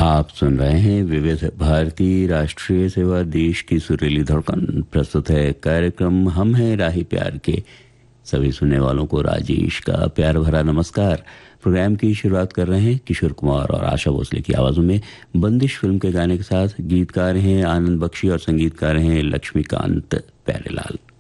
आप सुन रहे हैं विविध भारती राष्ट्रीय सेवा, देश की सुरीली धड़कन। प्रस्तुत है कार्यक्रम हम हैं राही प्यार के। सभी सुनने वालों को राजेश का प्यार भरा नमस्कार। प्रोग्राम की शुरुआत कर रहे हैं किशोर कुमार और आशा भोसले की आवाजों में बंदिश फिल्म के गाने के साथ। गीतकार हैं आनंद बख्शी और संगीतकार हैं लक्ष्मीकांत प्यारेलाल।